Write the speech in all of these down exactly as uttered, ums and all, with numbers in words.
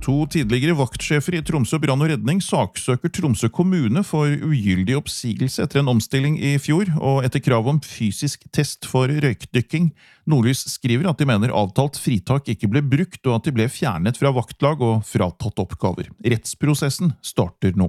To tidligere vaktsjefer i Tromsø brann og redning saksøker Tromsø kommune for ugyldig oppsigelse etter en omstilling i fjor, og etter krav om fysisk test for røykdykking. Nordlys skriver at de mener avtalt fritak ikke ble brukt, og at de ble fjernet fra vaktlag og fratatt oppgaver. Rettsprosessen starter nå.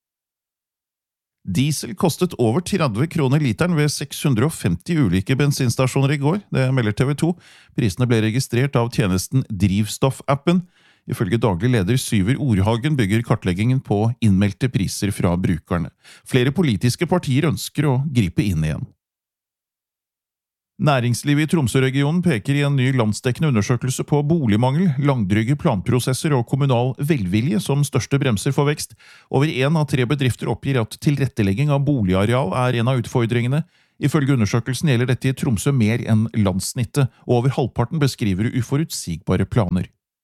Diesel kostet over tretti kroner literen ved seks hundre og femti ulike bensinstasjoner i går, det melder T V to. Prisene ble registrert av tjenesten Drivstoff-appen. Ifølge daglig leder Syver Orhagen bygger kartleggingen på innmeldte priser fra brukerne. Flere politiske partier ønsker å gripe inn igjen. Næringslivet i Tromsø-regionen peker i en ny landsdekkende undersøkelse på boligmangel, langdryge planprosesser og kommunal velvilje som største bremser for vekst. Over en av tre bedrifter oppgir at tilrettelegging av boligareal er en av utfordringene. Ifølge undersøkelsen gjelder dette i Tromsø mer enn landssnittet, og over halvparten beskriver uforutsigbare planer.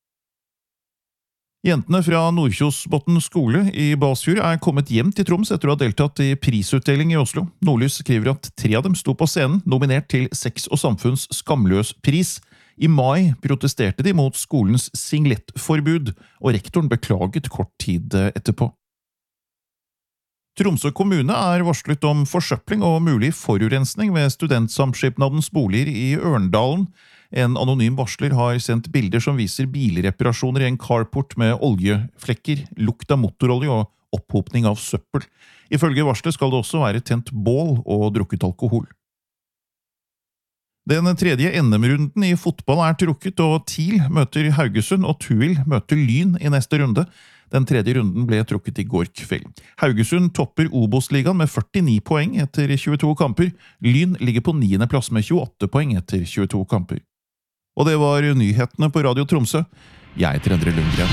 Jentene fra Nordkjosbotn skole i Balsfjord er kommet hjem til Troms etter å ha deltatt i prisutdeling i Oslo. Nordlys skriver at tre av dem sto på scenen, nominert til Sex og Samfunns skamløs pris. I mai protesterte de mot skolens singlettforbud, og rektoren beklaget kort tid etterpå. Tromsø kommune er varslet om forsøpling og mulig forurensning ved studentsamskipnadens boliger i Ørndalen. En anonym varsler har sendt bilder som viser bilreparasjoner i en carport med oljeflekker, lukt av motorolje og opphopning av søppel. Ifølge varslet skal det også være tent bål og drukket alkohol. Den tredje N M-runden i fotball er trukket, og TIL møter Haugesund og Tuil møter Lyn i neste runde. Den tredje runden ble trukket i går kveld. Haugesund topper Obos-ligaen med førtini poeng etter tjueto kamper. Lyn ligger på niende plass med tjueåtte poeng etter tjueto kamper. Og det var nyhetene på Radio Tromsø. Jeg heter Endre Lundgren.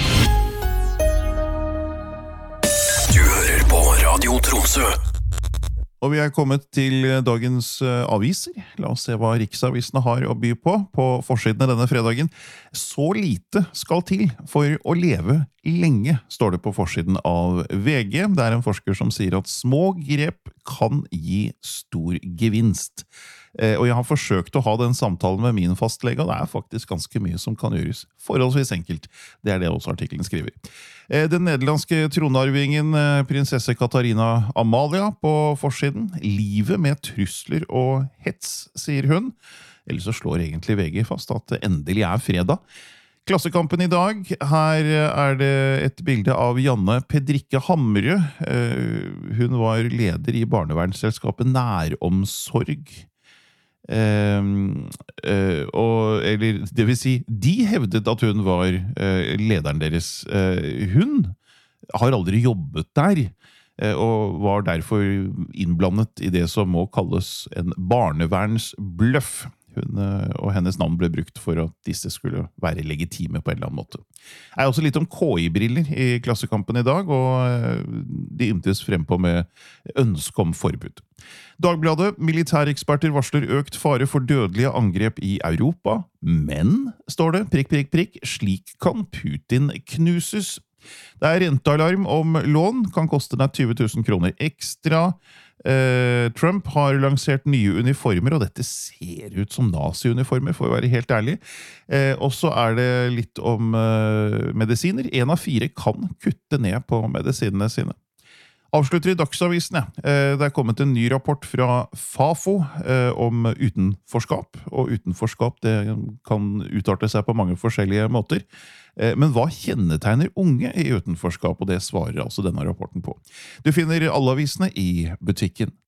Du hører på Radio Tromsø. Og vi er kommet til dagens aviser. La oss se hva riksavisene har å by på på forsiden denne fredagen. Så lite skal til for å leve lenge, står det på forsiden av V G. Det er en forsker som sier at små grep kan gi stor gevinst. Og jeg har forsøkt å ha den samtalen med min fastlege, og det er faktisk ganske mye som kan gjøres forholdsvis enkelt. Det er det også artikkelen skriver. Den nederlandske tronarvingen prinsesse Katarina Amalia på forsiden. Livet med trusler og hets, sier hun. Ellers så slår egentlig V G fast at det endelig er fredag. Klassekampen i dag, her er det et bilde av Janne Pedrikke Hammerød. Hun var leder i barnevernsselskapet Næromsorg. Uh, uh, og, eller det vil si, de hevdet at hun var uh, lederen deres. Uh, hun har aldri jobbet der, uh, og var derfor innblandet i det som må kalles en barnevernsbløff. Hun uh, og hennes navn ble brukt for at disse skulle være legitime på en eller annen måte. Det er også litt om K I-briller i Klassekampen i dag, og uh, de ymtes frem på med ønske om forbud. Dagbladet, militæreksperter varsler økt fare for dødelige angrep i Europa, men, står det, prikk, prikk, prikk, slik kan Putin knuses. Det er rentealarm om lån, kan koste deg tyve tusen kroner ekstra. Eh, Trump har lansert nye uniformer, og dette ser ut som nazi-uniformer, for å være helt ærlig. Eh, og så er det litt om eh, medisiner. En av fire kan kutte ned på medisinene sine. Avslutter i Dagsavisene. Det er kommet en ny rapport fra Fafo om utenforskap, og utenforskap det kan utarte seg på mange forskjellige måter. Men hva kjennetegner unge i utenforskap, og det svarer altså denne rapporten på. Du finner alle avisene i butikken.